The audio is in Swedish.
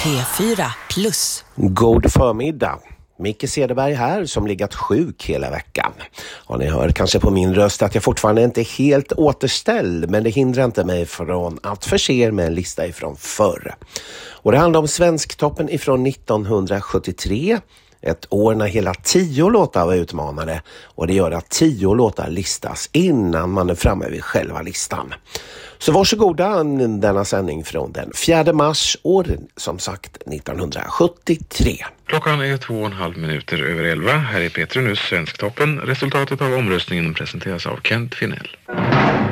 P4 Plus. God förmiddag. Micke Cederberg här som legat sjuk hela veckan. Och ni hör kanske på min röst att jag fortfarande inte är helt återställd, men det hindrar inte mig från att förse er med en lista ifrån förr. Och det handlar om Svensktoppen ifrån 1973. Ett år när hela 10 låtar var utmanade, och det gör att 10 låtar listas innan man är framme vid själva listan. Så varsågoda denna sändning från den 4 mars år, som sagt 1973. Klockan är 2,5 minuter över 11. Här är Peter nu Svensktoppen. Resultatet av omröstningen presenteras av Kent Finell.